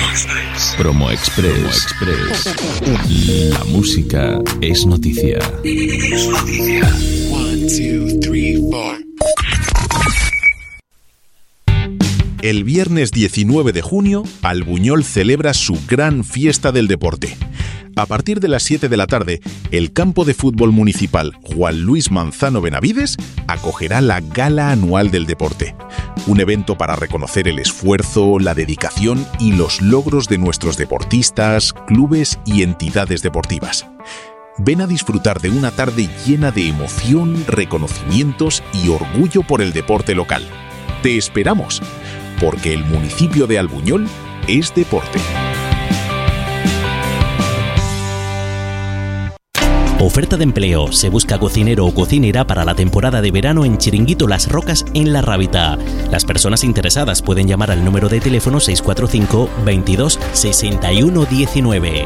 Promo Express. La música es noticia. One, two, three, four. El viernes 19 de junio, Albuñol celebra su gran fiesta del deporte. A partir de las 7 de la tarde, el campo de fútbol municipal Juan Luis Manzano Benavides acogerá la Gala Anual del Deporte, un evento para reconocer el esfuerzo, la dedicación y los logros de nuestros deportistas, clubes y entidades deportivas. Ven a disfrutar de una tarde llena de emoción, reconocimientos y orgullo por el deporte local. ¡Te esperamos! Porque el municipio de Albuñol es deporte. Oferta de empleo. Se busca cocinero o cocinera para la temporada de verano en Chiringuito Las Rocas en La Rábita. Las personas interesadas pueden llamar al número de teléfono 645 22 61 19.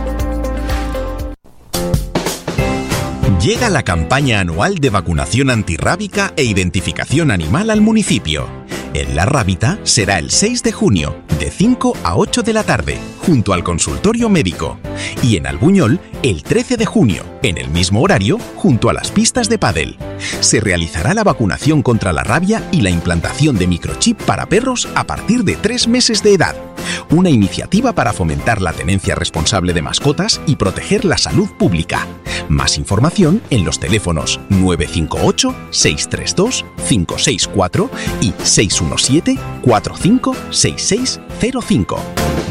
Llega la campaña anual de vacunación antirrábica e identificación animal al municipio. En La Rábita será el 6 de junio, de 5 a 8 de la tarde, junto al consultorio médico. Y en Albuñol, el 13 de junio, en el mismo horario, junto a las pistas de pádel. Se realizará la vacunación contra la rabia y la implantación de microchip para perros a partir de 3 meses de edad. Una iniciativa para fomentar la tenencia responsable de mascotas y proteger la salud pública. Más información en los teléfonos 958 632 564 y 617 456605.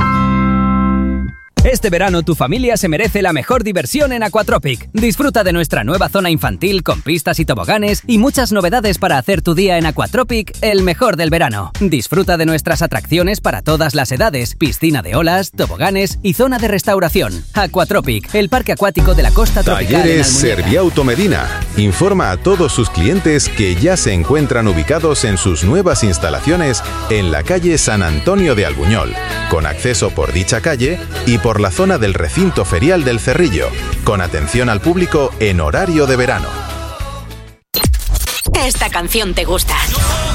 Este verano tu familia se merece la mejor diversión en Aquatropic. Disfruta de nuestra nueva zona infantil con pistas y toboganes y muchas novedades para hacer tu día en Aquatropic el mejor del verano. Disfruta de nuestras atracciones para todas las edades, piscina de olas, toboganes y zona de restauración. Aquatropic, el parque acuático de la costa tropical. Talleres Serviauto Medina informa a todos sus clientes que ya se encuentran ubicados en sus nuevas instalaciones en la calle San Antonio de Albuñol, con acceso por dicha calle y por la zona del recinto ferial del Cerrillo, con atención al público en horario de verano. Esta canción te gusta.